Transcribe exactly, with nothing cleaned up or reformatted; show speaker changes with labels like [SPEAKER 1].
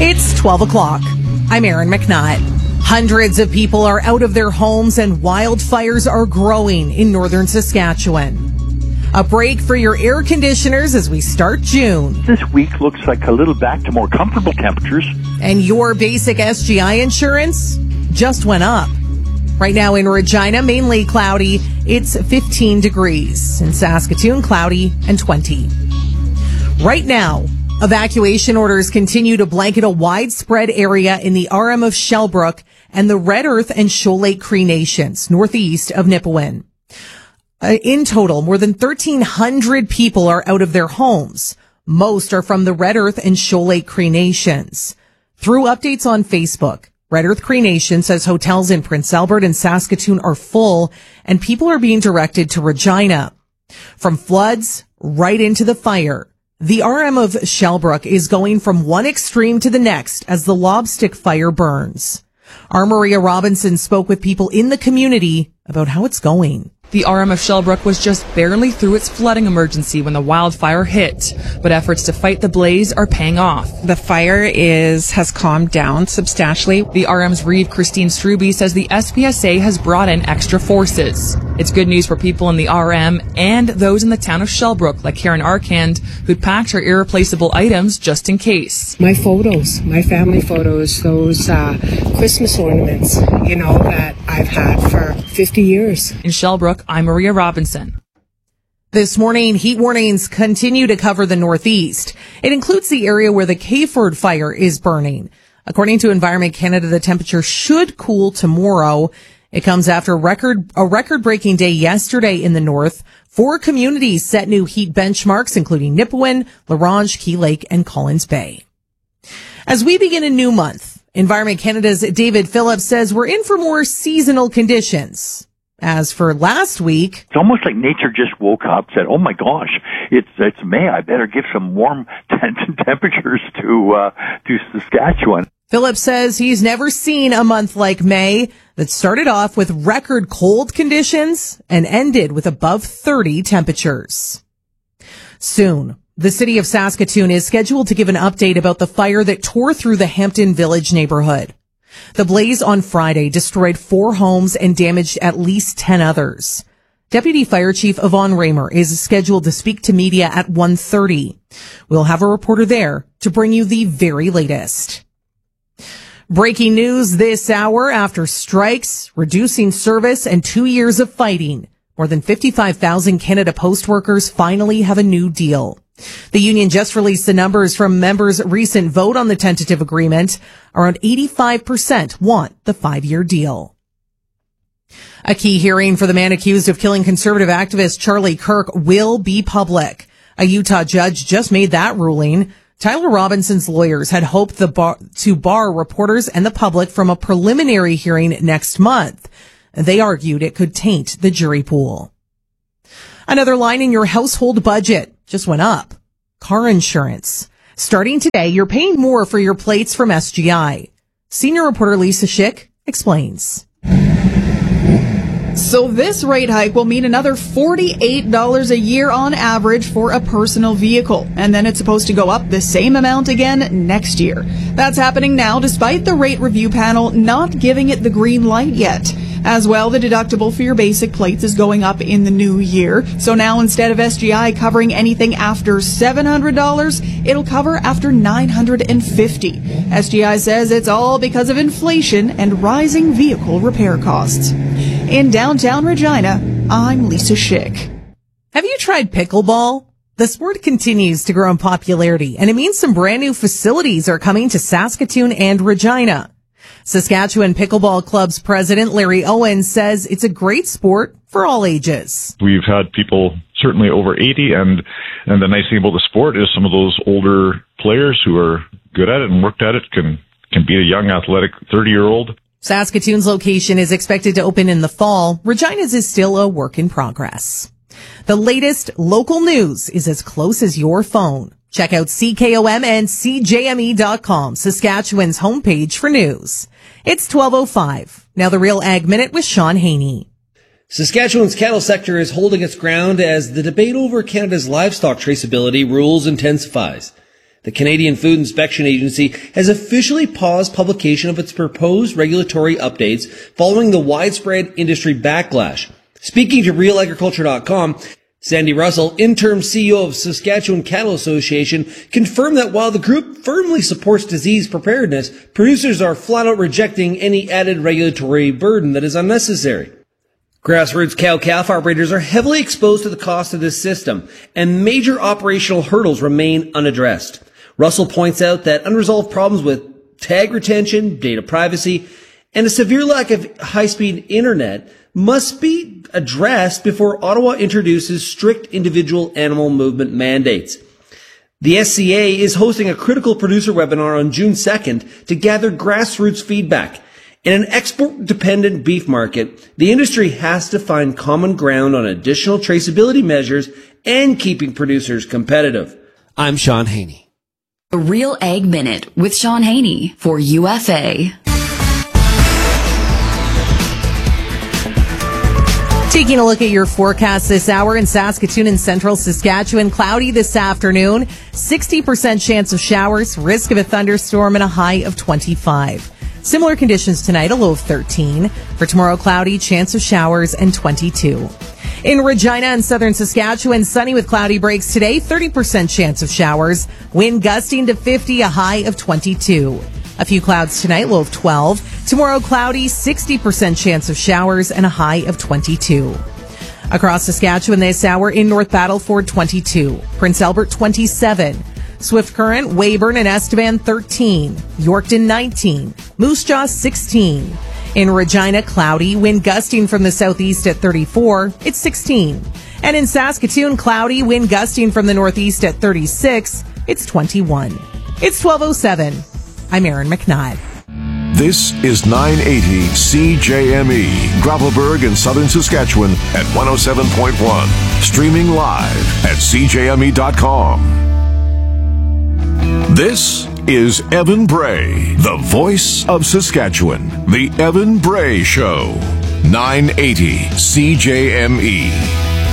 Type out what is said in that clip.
[SPEAKER 1] It's twelve o'clock. I'm Erin McNutt. Hundreds of people are out of their homes and wildfires are growing in northern Saskatchewan. A break for your air conditioners as we start June.
[SPEAKER 2] This week looks like a little back to more comfortable temperatures.
[SPEAKER 1] And your basic S G I insurance just went up. Right now in Regina, mainly cloudy. It's fifteen degrees. In Saskatoon, cloudy and twenty. Right now, evacuation orders continue to blanket a widespread area in the R M of Shellbrook and the Red Earth and Shoal Lake Cree Nations, northeast of Nipawin. Uh, in total, more than thirteen hundred people are out of their homes. Most are from the Red Earth and Shoal Lake Cree Nations. Through updates on Facebook, Red Earth Cree Nation says hotels in Prince Albert and Saskatoon are full and people are being directed to Regina. From floods right into the fire, the R M of Shellbrook is going from one extreme to the next as the Lobstick fire burns. Our Maria Robinson spoke with people in the community about how it's going.
[SPEAKER 3] The R M of Shellbrook was just barely through its flooding emergency when the wildfire hit, but efforts to fight the blaze are paying off.
[SPEAKER 4] The fire is has calmed down substantially.
[SPEAKER 3] The R M's Reeve Christine Struby says the S P S A has brought in extra forces. It's good news for people in the R M and those in the town of Shellbrook, like Karen Arkand, who'd packed her irreplaceable items just in case.
[SPEAKER 5] My photos, my family photos, those uh, Christmas ornaments, you know, that I've had for fifty years.
[SPEAKER 3] In Shellbrook, I'm Maria Robinson.
[SPEAKER 1] This morning, heat warnings continue to cover the northeast. It includes the area where the Kayford fire is burning. According to Environment Canada, the temperature should cool tomorrow. It comes after record a record-breaking day yesterday in the north. Four communities set new heat benchmarks, including Nipawin, La Ronge, Key Lake, and Collins Bay. As we begin a new month, Environment Canada's David Phillips says we're in for more seasonal conditions. As for last week,
[SPEAKER 2] it's almost like nature just woke up, said, "Oh my gosh, it's it's May. I better give some warm temperatures to uh, to Saskatchewan."
[SPEAKER 1] Phillips says he's never seen a month like May that started off with record cold conditions and ended with above thirty temperatures. Soon, the city of Saskatoon is scheduled to give an update about the fire that tore through the Hampton Village neighborhood. The blaze on Friday destroyed four homes and damaged at least ten others. Deputy Fire Chief Yvonne Raymer is scheduled to speak to media at one thirty. We'll have a reporter there to bring you the very latest. Breaking news this hour: after strikes, reducing service, and two years of fighting, more than fifty-five thousand Canada Post workers finally have a new deal. The union just released the numbers from members' recent vote on the tentative agreement. Around eighty-five percent want the five-year deal. A key hearing for the man accused of killing conservative activist Charlie Kirk will be public. A Utah judge just made that ruling. Tyler Robinson's lawyers had hoped the bar, to bar reporters and the public from a preliminary hearing next month. They argued it could taint the jury pool. Another line in your household budget just went up. Car insurance. Starting today, you're paying more for your plates from S G I. Senior reporter Lisa Schick explains.
[SPEAKER 6] So this rate hike will mean another forty-eight dollars a year on average for a personal vehicle. And then it's supposed to go up the same amount again next year. That's happening now despite the rate review panel not giving it the green light yet. As well, the deductible for your basic plates is going up in the new year. So now instead of S G I covering anything after seven hundred dollars, it'll cover after nine hundred fifty dollars. S G I says it's all because of inflation and rising vehicle repair costs. In downtown Regina, I'm Lisa Schick.
[SPEAKER 1] Have you tried pickleball? The sport continues to grow in popularity, and it means some brand new facilities are coming to Saskatoon and Regina. Saskatchewan Pickleball Club's president, Larry Owens, says it's a great sport for all ages.
[SPEAKER 7] We've had people certainly over eighty, and, and the nice thing about the sport is some of those older players who are good at it and worked at it can, can beat a young athletic thirty-year-old.
[SPEAKER 1] Saskatoon's location is expected to open in the fall. Regina's is still a work in progress. The latest local news is as close as your phone. Check out C K O M and C J M E dot com, Saskatchewan's homepage for news. It's twelve oh five. Now the Real Ag Minute with Sean Haney.
[SPEAKER 8] Saskatchewan's cattle sector is holding its ground as the debate over Canada's livestock traceability rules intensifies. The Canadian Food Inspection Agency has officially paused publication of its proposed regulatory updates following the widespread industry backlash. Speaking to Real Agriculture dot com, Sandy Russell, interim C E O of Saskatchewan Cattle Association, confirmed that while the group firmly supports disease preparedness, producers are flat out rejecting any added regulatory burden that is unnecessary. Grassroots cow-calf operators are heavily exposed to the cost of this system, and major operational hurdles remain unaddressed. Russell points out that unresolved problems with tag retention, data privacy, and a severe lack of high-speed internet must be addressed before Ottawa introduces strict individual animal movement mandates. The S C A is hosting a critical producer webinar on June second to gather grassroots feedback. In an export-dependent beef market, the industry has to find common ground on additional traceability measures and keeping producers competitive. I'm Sean Haney.
[SPEAKER 9] A Real Ag Minute with Sean Haney for U F A.
[SPEAKER 1] Taking a look at your forecast this hour in Saskatoon and central Saskatchewan. Cloudy this afternoon, sixty percent chance of showers, risk of a thunderstorm, and a high of twenty-five. Similar conditions tonight, a low of thirteen. For tomorrow, cloudy, chance of showers, and twenty-two. In Regina and southern Saskatchewan, sunny with cloudy breaks today, thirty percent chance of showers, wind gusting to fifty, a high of twenty-two. A few clouds tonight, low of twelve. Tomorrow, cloudy, sixty percent chance of showers, and a high of twenty-two. Across Saskatchewan this hour, in North Battleford, twenty-two. Prince Albert, twenty-seven. Swift Current, Weyburn, and Estevan, thirteen. Yorkton, nineteen. Moose Jaw, sixteen. In Regina, cloudy, wind gusting from the southeast at thirty-four. It's sixteen. And in Saskatoon, cloudy, wind gusting from the northeast at thirty-six. It's twenty-one. It's twelve oh seven. I'm Erin McNabb.
[SPEAKER 10] This is nine eighty C J M E, Gravelburg in southern Saskatchewan at one oh seven point one. Streaming live at C J M E dot com. This is Evan Bray, the voice of Saskatchewan. The Evan Bray Show. nine eighty C J M E.